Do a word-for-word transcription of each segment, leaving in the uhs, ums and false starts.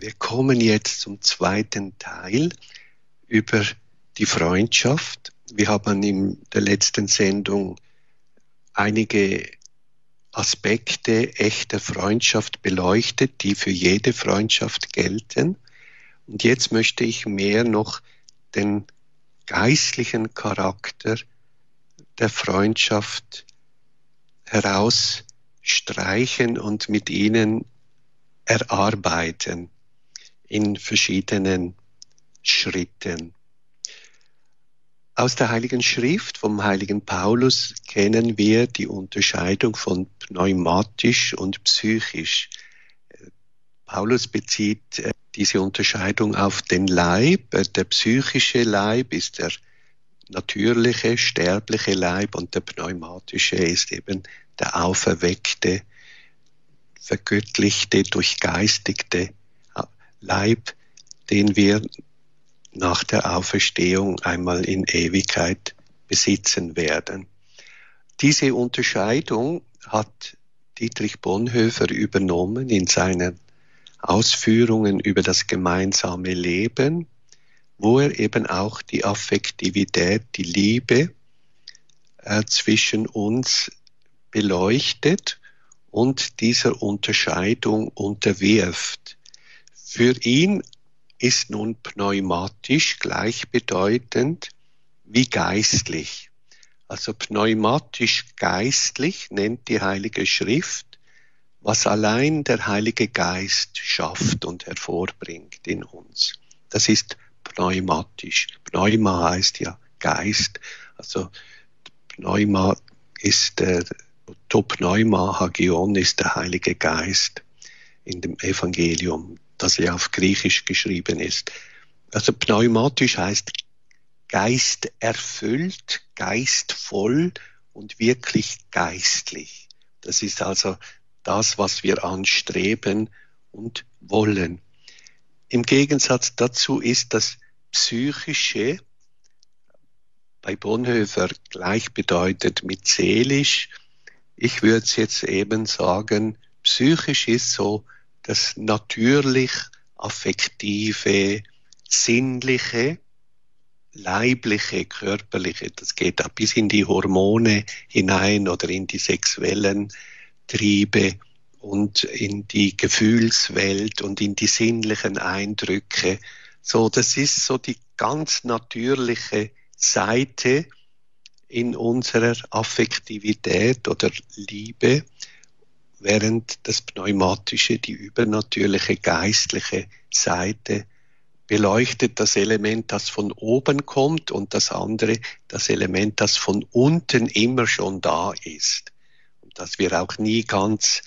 Wir kommen jetzt zum zweiten Teil über die Freundschaft. Wir haben in der letzten Sendung einige Aspekte echter Freundschaft beleuchtet, die für jede Freundschaft gelten. Und jetzt möchte ich mehr noch den geistlichen Charakter der Freundschaft herausstreichen und mit ihnen erarbeiten in verschiedenen Schritten. Aus der Heiligen Schrift vom heiligen Paulus kennen wir die Unterscheidung von pneumatisch und psychisch. Paulus bezieht diese Unterscheidung auf den Leib. Der psychische Leib ist der natürliche, sterbliche Leib und der pneumatische ist eben der auferweckte, vergöttlichte, durchgeistigte Leib, den wir nach der Auferstehung einmal in Ewigkeit besitzen werden. Diese Unterscheidung hat Dietrich Bonhoeffer übernommen in seinen Ausführungen über das gemeinsame Leben, wo er eben auch die Affektivität, die Liebe äh, zwischen uns beleuchtet und dieser Unterscheidung unterwirft. Für ihn ist nun pneumatisch gleichbedeutend wie geistlich. Also pneumatisch geistlich nennt die Heilige Schrift, was allein der Heilige Geist schafft und hervorbringt in uns. Das ist pneumatisch. Pneuma heißt ja Geist. Also Pneuma ist der To Pneuma Hagion ist der Heilige Geist in dem Evangelium, das ja auf Griechisch geschrieben ist. Also pneumatisch heißt geisterfüllt, geistvoll und wirklich geistlich. Das ist also das, was wir anstreben und wollen. Im Gegensatz dazu ist das Psychische bei Bonhoeffer gleichbedeutend mit seelisch. Ich würde es jetzt eben sagen, psychisch ist so das natürlich affektive, sinnliche, leibliche, körperliche. Das geht auch bis in die Hormone hinein oder in die sexuellen Triebe und in die Gefühlswelt und in die sinnlichen Eindrücke. So, das ist so die ganz natürliche Seite in unserer Affektivität oder Liebe, während das Pneumatische, die übernatürliche, geistliche Seite, beleuchtet das Element, das von oben kommt und das andere, das Element, das von unten immer schon da ist. Und das wir auch nie ganz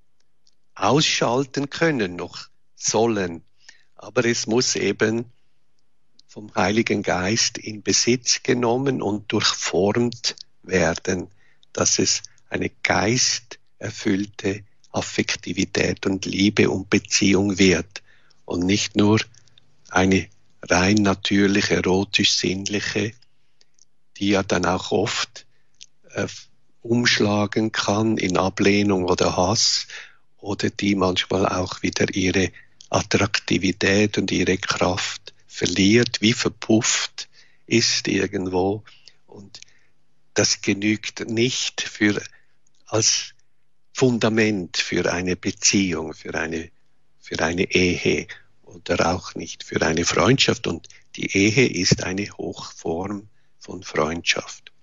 ausschalten können, noch sollen. Aber es muss eben vom Heiligen Geist in Besitz genommen und durchformt werden, dass es eine geisterfüllte Affektivität und Liebe und Beziehung wird und nicht nur eine rein natürliche, erotisch-sinnliche, die ja dann auch oft äh, umschlagen kann in Ablehnung oder Hass oder die manchmal auch wieder ihre Attraktivität und ihre Kraft verliert, wie verpufft ist irgendwo. Und das genügt nicht für, als Fundament für eine Beziehung, für eine, für eine Ehe oder auch nicht für eine Freundschaft. Und die Ehe ist eine Hochform von Freundschaft.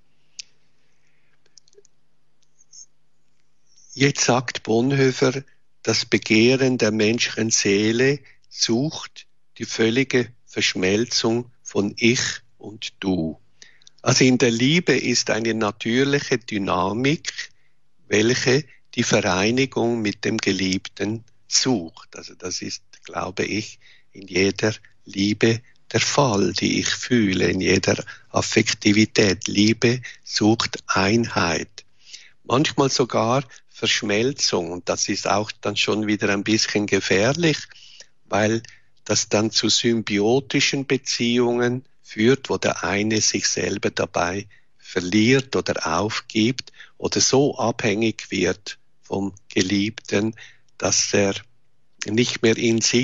Jetzt sagt Bonhoeffer, das Begehren der menschlichen Seele sucht die völlige Verschmelzung von Ich und Du. Also in der Liebe ist eine natürliche Dynamik, welche die Vereinigung mit dem Geliebten sucht. Also das ist, glaube ich, in jeder Liebe der Fall, die ich fühle, in jeder Affektivität. Liebe sucht Einheit. Manchmal sogar Verschmelzung. Und das ist auch dann schon wieder ein bisschen gefährlich, weil das dann zu symbiotischen Beziehungen führt, wo der eine sich selber dabei verliert oder aufgibt oder so abhängig wird vom Geliebten, dass er nicht mehr in sich